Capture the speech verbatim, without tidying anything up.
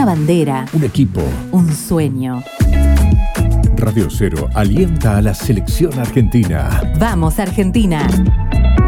bandera, un equipo, un sueño. Radio Cero alienta a la selección argentina. ¡Vamos, Argentina!